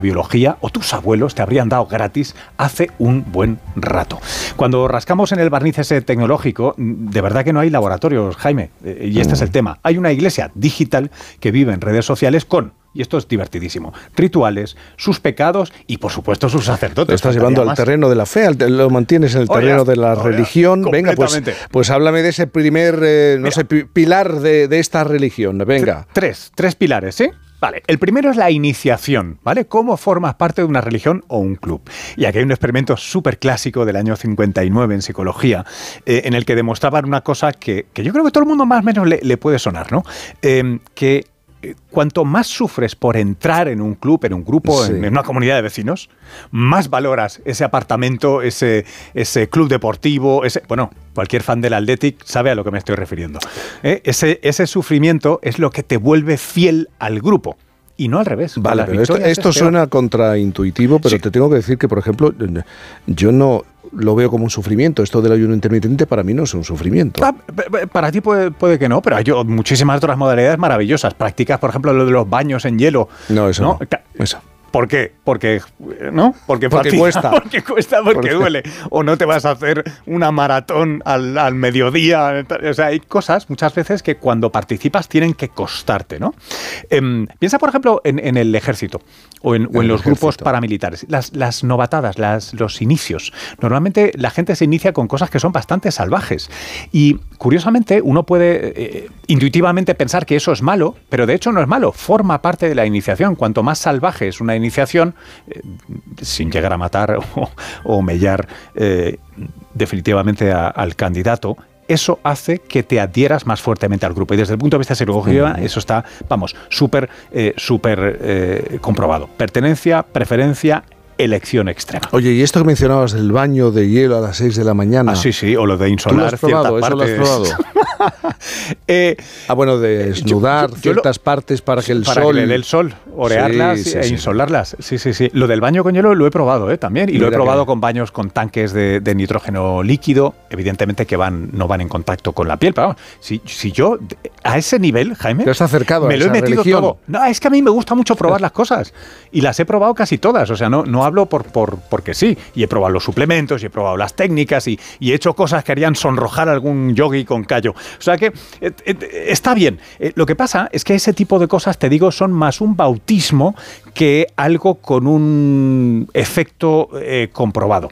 biología o tus abuelos te habrían dado gratis hace un buen rato. Cuando rascamos en el barniz ese tecnológico, de verdad que no hay laboratorios, Jaime, y este es el tema. Hay una iglesia digital que vive en redes sociales con, y esto es divertidísimo, rituales, sus pecados y, por supuesto, sus sacerdotes. Lo estás llevando al terreno de la fe, lo mantienes en el terreno de la religión. Venga, pues háblame de ese primer, pilar de esta religión. Venga. Tres pilares, ¿sí? Vale, el primero es la iniciación, ¿vale? ¿Cómo formas parte de una religión o un club? Y aquí hay un experimento súper clásico del año 59 en psicología, en el que demostraban una cosa que yo creo que todo el mundo más o menos le puede sonar, ¿no? Que cuanto más sufres por entrar en un club, en un grupo, en una comunidad de vecinos, más valoras ese apartamento, ese club deportivo, cualquier fan del Athletic sabe a lo que me estoy refiriendo. Ese sufrimiento es lo que te vuelve fiel al grupo. Y no al revés. Vale, pero esto suena contraintuitivo, pero te tengo que decir que, por ejemplo, yo no lo veo como un sufrimiento. Esto del ayuno intermitente para mí no es un sufrimiento. Para ti puede que no, pero hay muchísimas otras modalidades maravillosas. Practicas, por ejemplo, lo de los baños en hielo. No, eso no. Eso. ¿Por qué? Porque cuesta. Porque duele. O no te vas a hacer una maratón al mediodía. O sea, hay cosas muchas veces que cuando participas tienen que costarte, ¿no? Piensa, por ejemplo, en el ejército o en los grupos paramilitares. Las novatadas, los inicios. Normalmente la gente se inicia con cosas que son bastante salvajes. Y, curiosamente, uno puede intuitivamente pensar que eso es malo, pero de hecho no es malo. Forma parte de la iniciación. Cuanto más salvaje es una iniciación, sin llegar a matar o mellar definitivamente al candidato, eso hace que te adhieras más fuertemente al grupo. Y desde el punto de vista psicológico, eso está, súper comprobado. Pertenencia, preferencia, elección extrema. Oye, y esto que mencionabas del baño de hielo a las 6 de la mañana. Sí, o lo de insolar. ¿Tú lo has probado? ¿Eso lo has probado? De desnudar ciertas partes para que el sol... Para que le dé el sol, orearlas e insolarlas. Sí. Lo del baño con hielo lo he probado también. Y lo he probado con baños con tanques de nitrógeno líquido, evidentemente que no van en contacto con la piel. Pero vamos, si yo a ese nivel, Jaime, te has acercado me lo he metido todo. No, es que a mí me gusta mucho probar las cosas. Y las he probado casi todas. O sea, no hablo porque sí. Y he probado los suplementos, y he probado las técnicas, y he hecho cosas que harían sonrojar a algún yogui con callo. O sea que está bien. Lo que pasa es que ese tipo de cosas, te digo, son más un bautismo que algo con un efecto comprobado.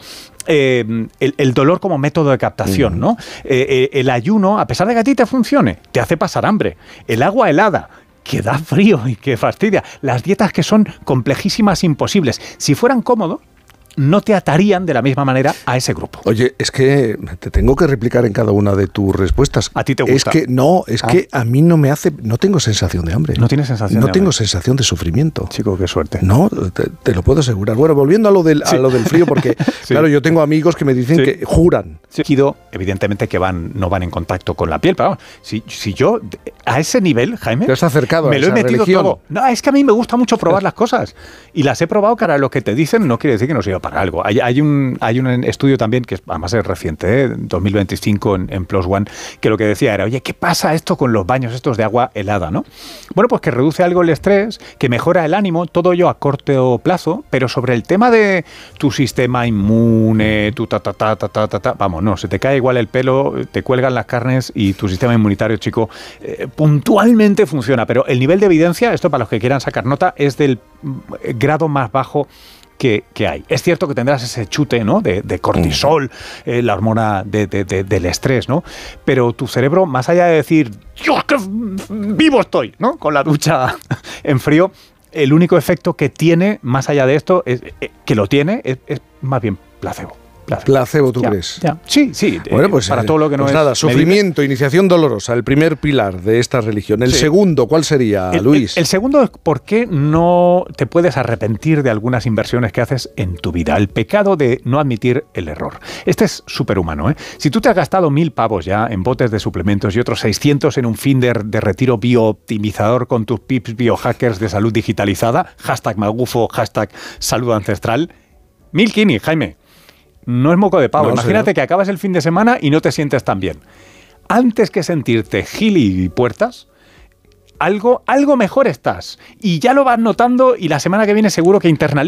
El dolor como método de captación, ¿no? El ayuno, a pesar de que a ti te funcione, te hace pasar hambre. El agua helada, que da frío y que fastidia. Las dietas que son complejísimas, imposibles. Si fueran cómodos, no te atarían de la misma manera a ese grupo. Oye, es que te tengo que replicar en cada una de tus respuestas. ¿A ti te gusta? Es que a mí no me hace... No tengo sensación de hambre. ¿No tienes sensación de hambre? No tengo sensación de sufrimiento. Chico, qué suerte. No, te lo puedo asegurar. Bueno, volviendo a lo del frío, porque, claro, yo tengo amigos que me dicen que juran. Líquido, evidentemente que no van en contacto con la piel, pero vamos, si yo a ese nivel, Jaime, te has acercado me lo he metido todo. No, es que a mí me gusta mucho probar las cosas y las he probado, cara, lo que te dicen no quiere decir que no sirva para algo. Hay un estudio también que además es reciente, 2025 en PLOS ONE, que lo que decía era, oye, ¿qué pasa esto con los baños estos de agua helada, no? Bueno, pues que reduce algo el estrés, que mejora el ánimo, todo ello a corto plazo, pero sobre el tema de tu sistema inmune, vamos, no, se te cae igual el pelo, te cuelgan las carnes y tu sistema inmunitario, chico, puntualmente funciona, pero el nivel de evidencia, esto para los que quieran sacar nota, es del grado más bajo que hay. Es cierto que tendrás ese chute, ¿no?, de cortisol, la hormona del estrés, ¿no? Pero tu cerebro, más allá de decir, ¡Dios, qué vivo estoy!, ¿no?, con la ducha en frío, el único efecto que tiene, más allá de esto, es más bien placebo. Placebo, ¿tú crees? Ya. Sí. Bueno, pues para todo lo que no es nada, sufrimiento, iniciación dolorosa, el primer pilar de esta religión. El segundo, ¿cuál sería, Luis? El segundo es por qué no te puedes arrepentir de algunas inversiones que haces en tu vida. El pecado de no admitir el error. Este es superhumano, ¿eh? Si tú te has gastado 1.000 pavos ya en botes de suplementos y otros 600 en un fin de retiro biooptimizador con tus pips biohackers de salud digitalizada, #magufo, #salud ancestral, 1.000 kini, Jaime. No es moco de pavo. No, imagínate que acabas el fin de semana y no te sientes tan bien. Antes que sentirte gili y puertas, algo mejor estás. Y ya lo vas notando y la semana que viene seguro que internalizas